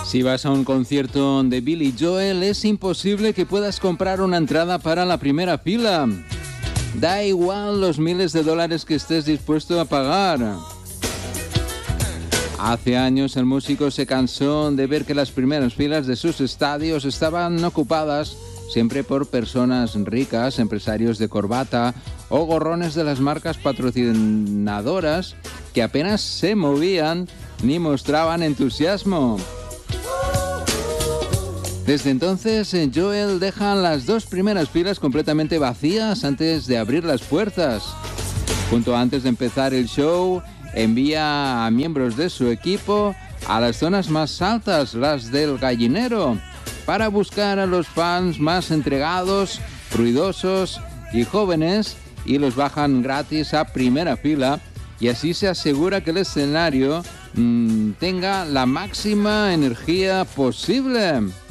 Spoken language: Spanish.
Si vas a un concierto de Billy Joel, es imposible que puedas comprar una entrada para la primera fila. Da igual los miles de dólares que estés dispuesto a pagar. Hace años el músico se cansó de ver que las primeras filas de sus estadios estaban ocupadas siempre por personas ricas, empresarios de corbata o gorrones de las marcas patrocinadoras que apenas se movían ni mostraban entusiasmo. Desde entonces, Joel deja las dos primeras filas completamente vacías antes de abrir las puertas. Junto antes de empezar el show, envía a miembros de su equipo a las zonas más altas, las del gallinero, para buscar a los fans más entregados, ruidosos y jóvenes, y los bajan gratis a primera fila, y así se asegura que el escenario tenga la máxima energía posible.